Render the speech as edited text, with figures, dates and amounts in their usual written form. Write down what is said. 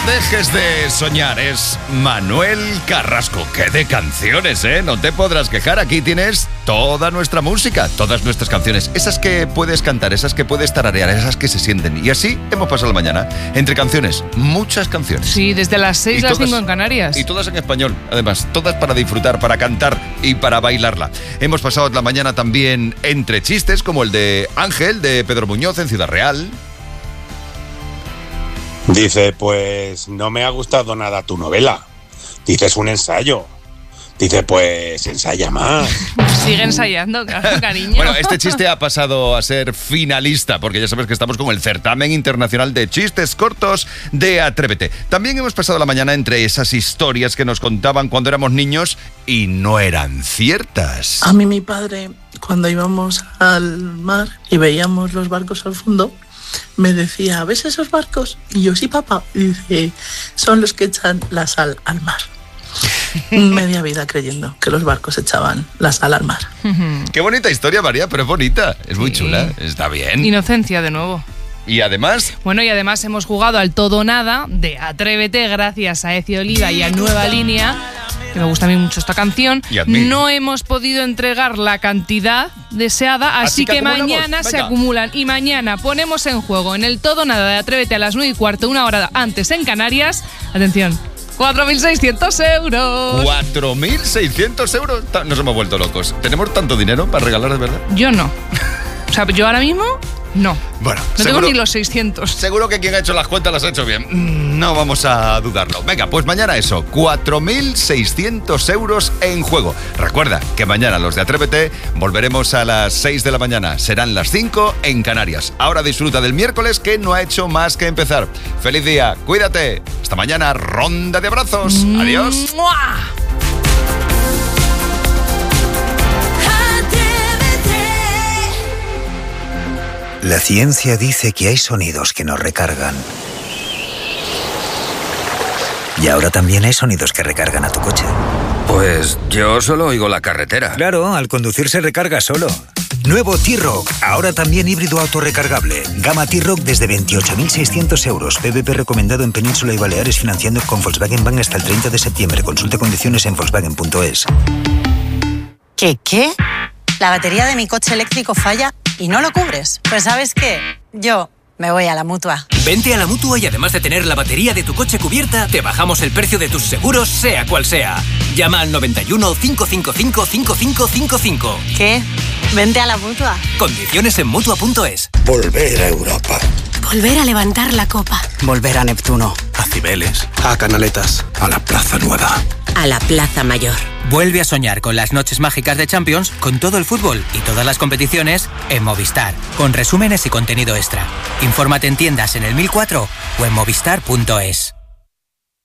dejes de soñar. Es Manuel Carrasco. ¡Qué de canciones, eh! No te podrás quejar. Aquí tienes toda nuestra música, todas nuestras canciones. Esas que puedes cantar, esas que puedes tararear, esas que se sienten. Y así hemos pasado la mañana. Entre canciones, muchas canciones. Sí, desde las 6 a las 5 en Canarias. Y todas en español, además. Todas para disfrutar, para cantar y para bailarla. Hemos pasado la mañana también entre chistes, como el de Ángel, de Pedro Muñoz, en Ciudad Real. Dice, pues no me ha gustado nada tu novela. Dice, es un ensayo. Dice, pues ensaya más. Sigue ensayando, cariño. Bueno, este chiste ha pasado a ser finalista, porque ya sabes que estamos con el certamen internacional de chistes cortos de Atrévete. También hemos pasado la mañana entre esas historias que nos contaban cuando éramos niños y no eran ciertas. A mí mi padre, cuando íbamos al mar y veíamos los barcos al fondo, me decía, ¿ves esos barcos? Y yo, sí, papá. Y dice, son los que echan la sal al mar. Media vida creyendo que los barcos echaban la sal al mar. Qué bonita historia, María, pero es bonita. Es muy chula, está bien. Inocencia de nuevo. Y además... Bueno, y además hemos jugado al todo o nada de Atrévete gracias a Eci Oliva y a Nueva Línea, que me gusta a mí mucho esta canción. No hemos podido entregar la cantidad deseada, así que mañana se acumulan. Y mañana ponemos en juego en el todo o nada de Atrévete a las 9:15, una hora antes en Canarias. Atención, 4.600 euros. 4.600 euros. Nos hemos vuelto locos. ¿Tenemos tanto dinero para regalar de verdad? Yo no. O sea, yo ahora mismo... No, bueno, no tengo ni los 600. Seguro que quien ha hecho las cuentas las ha hecho bien. No vamos a dudarlo. Venga, pues mañana eso, 4.600 euros en juego. Recuerda que mañana los de Atrévete volveremos a las 6 de la mañana. Serán las 5 en Canarias. Ahora disfruta del miércoles, que no ha hecho más que empezar. Feliz día, cuídate. Hasta mañana, ronda de abrazos. Adiós. ¡Mua! La ciencia dice que hay sonidos que nos recargan. Y ahora también hay sonidos que recargan a tu coche. Pues yo solo oigo la carretera. Claro, al conducir se recarga solo. Nuevo T-Roc, ahora también híbrido autorrecargable. Gama T-Roc desde 28.600 euros. PVP recomendado en Península y Baleares, financiando con Volkswagen Bank hasta el 30 de septiembre. Consulte condiciones en Volkswagen.es. ¿Qué? La batería de mi coche eléctrico falla y no lo cubres. Pues ¿sabes qué? Yo me voy a la Mutua. Vente a la Mutua y además de tener la batería de tu coche cubierta, te bajamos el precio de tus seguros, sea cual sea. Llama al 91 555 5555. ¿Qué? Vente a la Mutua. Condiciones en Mutua.es. Volver a Europa. Volver a levantar la copa. Volver a Neptuno. A Cibeles. A Canaletas. A la Plaza Nueva. A la Plaza Mayor. Vuelve a soñar con las noches mágicas de Champions, con todo el fútbol y todas las competiciones en Movistar, con resúmenes y contenido extra. Infórmate en tiendas en el 1004 o en movistar.es.